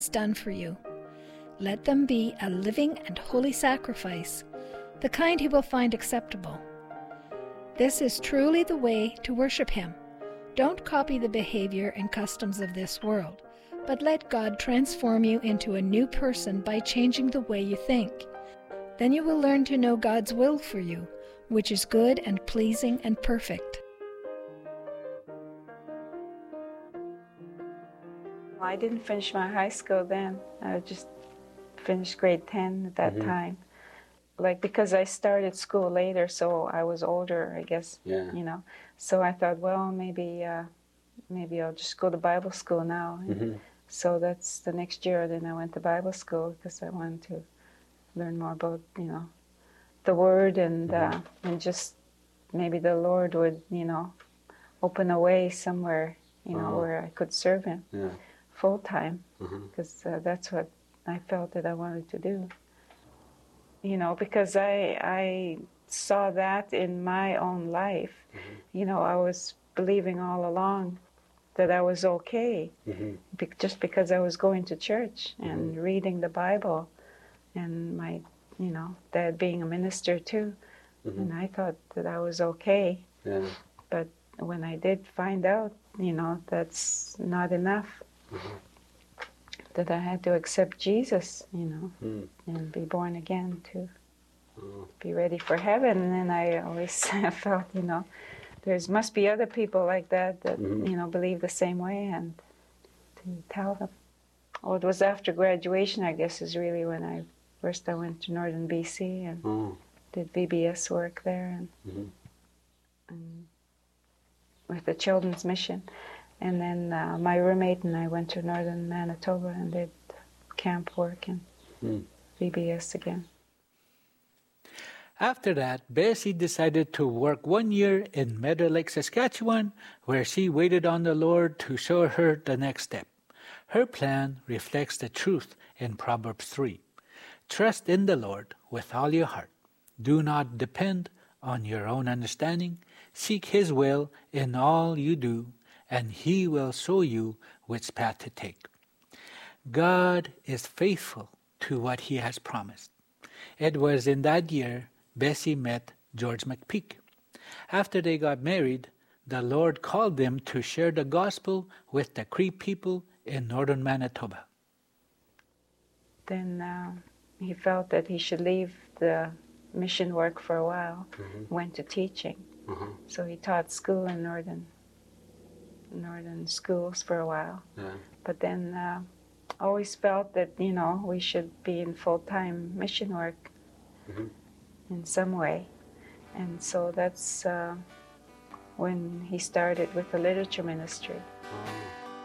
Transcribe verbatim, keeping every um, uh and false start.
done for you. Let them be a living and holy sacrifice, the kind he will find acceptable. This is truly the way to worship him. Don't copy the behavior and customs of this world, but let God transform you into a new person by changing the way you think. Then you will learn to know God's will for you, which is good and pleasing and perfect. I didn't finish my high school then. I just finished grade ten at that mm-hmm. time. Like, because I started school later, so I was older, I guess, yeah. you know. So I thought, well, maybe uh, maybe I'll just go to Bible school now. And mm-hmm. so that's the next year. Then I went to Bible school because I wanted to learn more about, you know, the Word and mm-hmm. uh, and just maybe the Lord would, you know, open a way somewhere, you know, uh-huh. where I could serve Him yeah. full time, because mm-hmm. uh, that's what I felt that I wanted to do. You know, because I I saw that in my own life. Mm-hmm. You know, I was believing all along that I was okay, mm-hmm. be- just because I was going to church and mm-hmm. reading the Bible, and my, you know, dad being a minister too, mm-hmm. and I thought that I was okay. Yeah. But when I did find out, you know, that's not enough. Mm-hmm. That I had to accept Jesus, you know, mm. and be born again to oh. be ready for heaven. And then I always felt, you know, there must be other people like that that, mm-hmm. you know, believe the same way, and to tell them. Oh, it was after graduation, I guess, is really when I first I went to Northern B C and oh. did V B S work there, and, mm-hmm. and with the Children's Mission. And then uh, my roommate and I went to Northern Manitoba and did camp work and mm. V B S again. After that, Bessie decided to work one year in Meadow Lake, Saskatchewan, where she waited on the Lord to show her the next step. Her plan reflects the truth in Proverbs three. Trust in the Lord with all your heart. Do not depend on your own understanding. Seek His will in all you do, and He will show you which path to take. God is faithful to what He has promised. It was in that year Bessie met George McPeak. After they got married, the Lord called them to share the gospel with the Cree people in northern Manitoba. Then uh, he felt that he should leave the mission work for a while, mm-hmm. went to teaching. Mm-hmm. So he taught school in northern northern schools for a while. Yeah. But then uh, always felt that, you know, we should be in full-time mission work mm-hmm. in some way. And so that's uh, when he started with the literature ministry.